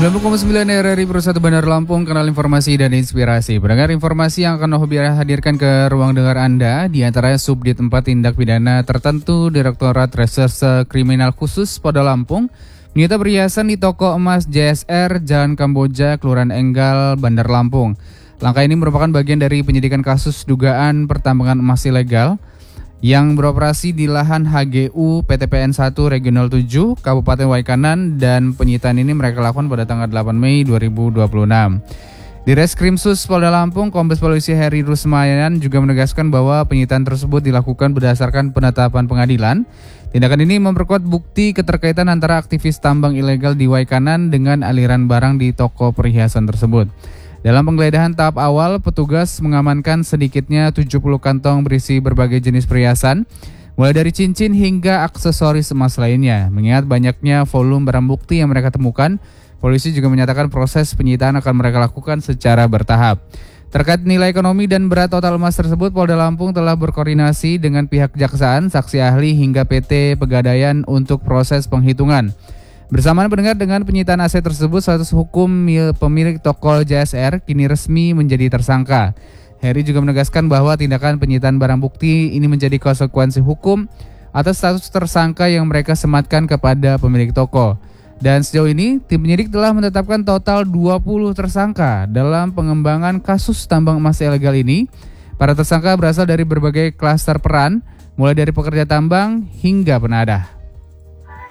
90,9 RRI Persatu Bandar Lampung, kanal informasi dan inspirasi. Pendengar, informasi yang akan Hobi hadirkan ke ruang dengar Anda, di antaranya Subdit 4 Tindak Pidana Tertentu Direktorat Reserse Kriminal Khusus Polda Lampung menyita perhiasan di toko emas JSR, Jalan Kamboja, Kelurahan Enggal, Bandar Lampung. Langkah ini merupakan bagian dari penyidikan kasus dugaan pertambangan emas ilegal yang beroperasi di lahan HGU PTPN 1 Regional 7 Kabupaten Waikanan, dan penyitaan ini mereka lakukan pada tanggal 8 Mei 2026. Di Reskrimsus Polda Lampung, Kombes Polisi Heri Rusmayan juga menegaskan bahwa penyitaan tersebut dilakukan berdasarkan penetapan pengadilan. Tindakan ini memperkuat bukti keterkaitan antara aktivis tambang ilegal di Waikanan dengan aliran barang di toko perhiasan tersebut. Dalam penggeledahan tahap awal, petugas mengamankan sedikitnya 70 kantong berisi berbagai jenis perhiasan, mulai dari cincin hingga aksesoris emas lainnya. Mengingat banyaknya volume barang bukti yang mereka temukan, polisi juga menyatakan proses penyitaan akan mereka lakukan secara bertahap. Terkait nilai ekonomi dan berat total emas tersebut, Polda Lampung telah berkoordinasi dengan pihak kejaksaan, saksi ahli hingga PT Pegadaian untuk proses penghitungan. Bersamaan pendengar dengan penyitaan aset tersebut, status hukum pemilik toko JSR kini resmi menjadi tersangka. Heri juga menegaskan bahwa tindakan penyitaan barang bukti ini menjadi konsekuensi hukum atas status tersangka yang mereka sematkan kepada pemilik toko. Dan sejauh ini, tim penyidik telah menetapkan total 20 tersangka dalam pengembangan kasus tambang emas ilegal ini. Para tersangka berasal dari berbagai klaster peran, mulai dari pekerja tambang hingga penadah.